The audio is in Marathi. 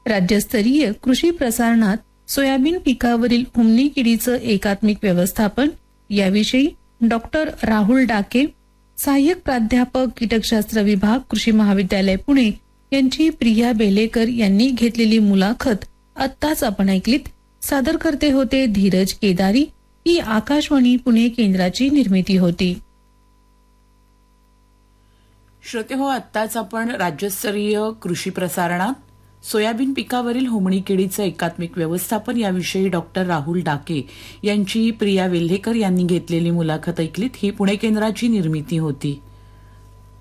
राज्यस्तरीय कृषी प्रसारणात सोयाबीन पिकावरील हुमणी किडीचं एकात्मिक व्यवस्थापन याविषयी डॉक्टर राहुल डाके, सहाय्यक प्राध्यापक कीटकशास्त्र विभाग, कृषी महाविद्यालय पुणे यांची प्रिया बेलेकर यांनी घेतलेली मुलाखत आत्ताच आपण ऐकलीत. सादर करते होते धीरज केदारी. ही आकाशवाणी पुणे केंद्राची निर्मिती होती. श्रोते हो, आत्ताच आपण राज्यस्तरीय कृषी प्रसारणात सोयाबीन पिकावरील हुमणी किडीचं एकात्मिक व्यवस्थापन याविषयी डॉक्टर राहुल डाके यांची प्रिया वेल्हेकर यांनी घेतलेली मुलाखत ऐकलीत. ही पुणे केंद्राची निर्मिती होती.